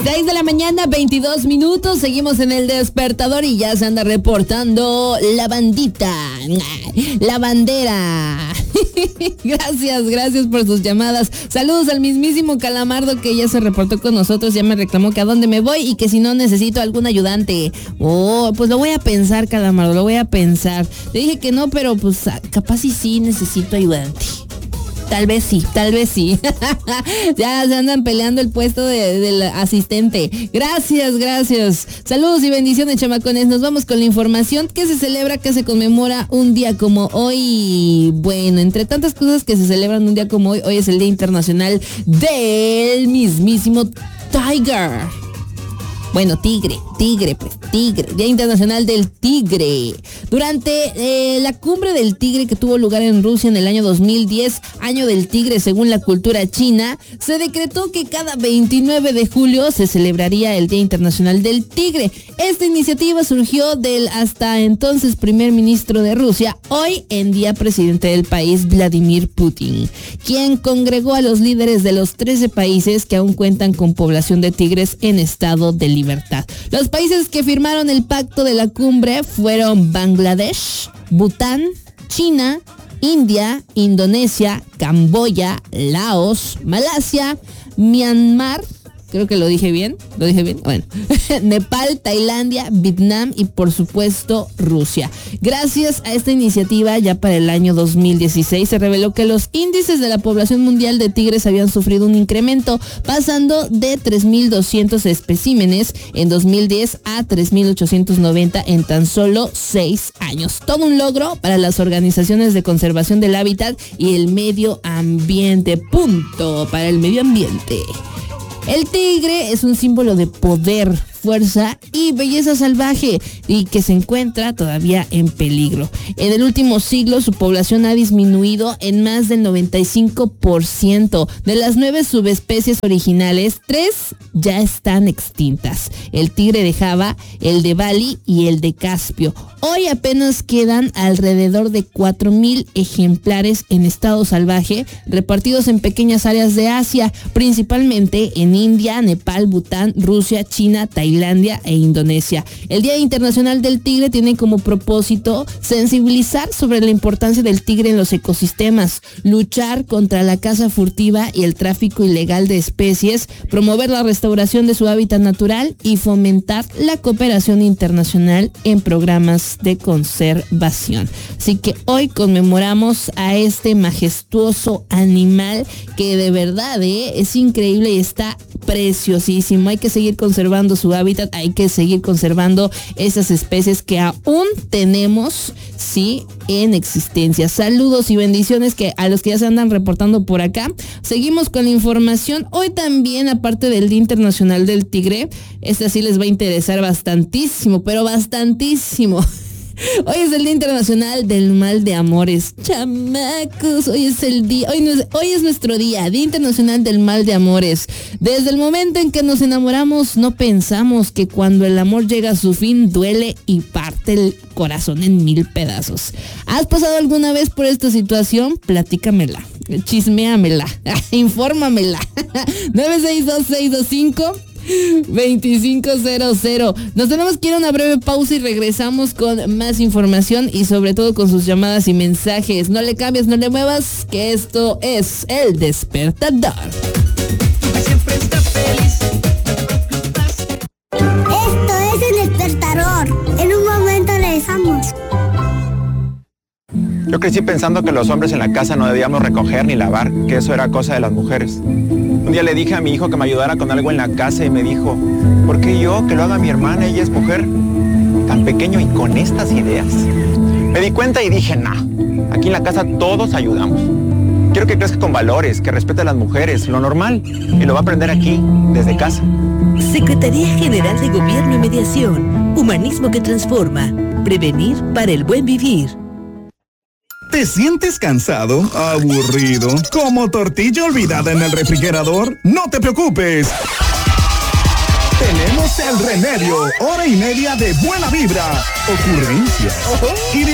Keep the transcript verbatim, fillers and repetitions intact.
seis de la mañana, veintidós minutos. Seguimos en el despertador y ya se anda reportando la bandita, la bandera. Gracias, gracias por sus llamadas. Saludos al mismísimo Calamardo que ya se reportó con nosotros. Ya me reclamó que a dónde me voy y que si no necesito algún ayudante. Oh, pues lo voy a pensar, Calamardo, lo voy a pensar. Le dije que no, pero pues capaz y sí necesito ayudante. Tal vez sí, tal vez sí. Ya se andan peleando el puesto de, del asistente. Gracias, gracias. Saludos y bendiciones, chamacones. Nos vamos con la información que se celebra, que se conmemora un día como hoy. Bueno, entre tantas cosas que se celebran un día como hoy, hoy es el Día Internacional del mismísimo Tiger. Bueno, tigre, tigre, pues, tigre. Día Internacional del Tigre. Durante eh, la cumbre del tigre que tuvo lugar en Rusia en el año dos mil diez, año del tigre según la cultura china, se decretó que cada veintinueve de julio se celebraría el Día Internacional del Tigre. Esta iniciativa surgió del hasta entonces primer ministro de Rusia, hoy en día presidente del país, Vladimir Putin, quien congregó a los líderes de los trece países que aún cuentan con población de tigres en estado de libertad. Los países que firmaron el pacto de la cumbre fueron Bangladesh, Bután, China, India, Indonesia, Camboya, Laos, Malasia, Myanmar, creo que lo dije bien, lo dije bien, bueno, Nepal, Tailandia, Vietnam y por supuesto Rusia. Gracias a esta iniciativa, ya para el año dos mil dieciséis se reveló que los índices de la población mundial de tigres habían sufrido un incremento, pasando de tres mil doscientos especímenes en dos mil diez a tres mil ochocientos noventa en tan solo seis años. Todo un logro para las organizaciones de conservación del hábitat y el medio ambiente. Punto para el medio ambiente. El tigre es un símbolo de poder, fuerza y belleza salvaje y que se encuentra todavía en peligro. En el último siglo su población ha disminuido en más del noventa y cinco por ciento. De las nueve subespecies originales, tres ya están extintas. El tigre de Java, el de Bali y el de Caspio. Hoy apenas quedan alrededor de cuatro mil ejemplares en estado salvaje, repartidos en pequeñas áreas de Asia, principalmente en India, Nepal, Bután, Rusia, China, Tailandia e Indonesia. El Día Internacional del Tigre tiene como propósito sensibilizar sobre la importancia del tigre en los ecosistemas, luchar contra la caza furtiva y el tráfico ilegal de especies, promover la restauración de su hábitat natural y fomentar la cooperación internacional en programas de conservación. Así que hoy conmemoramos a este majestuoso animal que de verdad ¿eh? es increíble y está preciosísimo. Hay que seguir conservando su hábitat, hay que seguir conservando esas especies que aún tenemos, sí, en existencia. Saludos y bendiciones que a los que ya se andan reportando por acá. Seguimos con la información. Hoy también, aparte del Día Internacional del Tigre, este sí les va a interesar bastantísimo, pero bastantísimo. Hoy es el Día Internacional del Mal de Amores. Chamacos, hoy es el día, hoy, no es, hoy es nuestro día, Día Internacional del Mal de Amores. Desde el momento en que nos enamoramos, no pensamos que cuando el amor llega a su fin, duele y parte el corazón en mil pedazos. ¿Has pasado alguna vez por esta situación? Platícamela, chisméamela, infórmamela. nueve seis dos seis dos cinco veinticinco cero cero. Nos tenemos que ir a una breve pausa y regresamos con más información y sobre todo con sus llamadas y mensajes. No le cambies, no le muevas, que esto es El Despertador. Siempre está feliz. Esto es El Despertador. En un momento regresamos. Yo crecí pensando que los hombres en la casa no debíamos recoger ni lavar, que eso era cosa de las mujeres. Un día le dije a mi hijo que me ayudara con algo en la casa y me dijo, ¿por qué yo? Que lo haga mi hermana, ella es mujer. Tan pequeño y con estas ideas. Me di cuenta y dije, nah, aquí en la casa todos ayudamos. Quiero que crezca con valores, que respete a las mujeres, lo normal, y lo va a aprender aquí, desde casa. Secretaría General de Gobierno y Mediación. Humanismo que transforma. Prevenir para el buen vivir. ¿Te sientes cansado, aburrido, como tortilla olvidada en el refrigerador? No te preocupes. Tenemos el remedio, hora y media de buena vibra, ocurrencias y